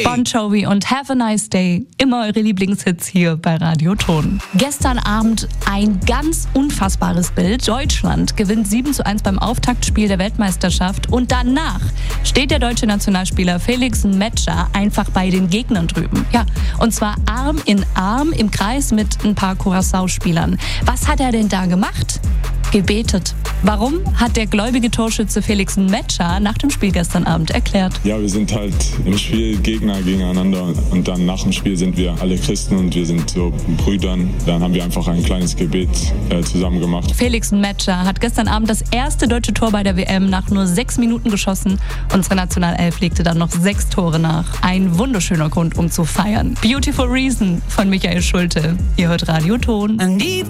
Bon Jovi und Have a Nice Day. Immer eure Lieblingshits hier bei Radio Ton. Gestern Abend ein ganz unfassbares Bild. Deutschland gewinnt 7:1 beim Auftaktspiel der Weltmeisterschaft und danach steht der deutsche Nationalspieler Felix Metscher einfach bei den Gegnern drüben. Ja, und zwar Arm in Arm im Kreis mit ein paar Curaçao-Spielern. Was hat er denn da gemacht? Gebetet. Warum, hat der gläubige Torschütze Felix Metscher nach dem Spiel gestern Abend erklärt. Ja, wir sind halt im Spiel Gegner gegeneinander und dann nach dem Spiel sind wir alle Christen und wir sind so Brüdern. Dann haben wir einfach ein kleines Gebet zusammen gemacht. Felix Metscher hat gestern Abend das erste deutsche Tor bei der WM nach nur 6 Minuten geschossen. Unsere Nationalelf legte dann noch 6 Tore nach. Ein wunderschöner Grund, um zu feiern. Beautiful Reason von Michael Schulte. Ihr hört Radio Ton.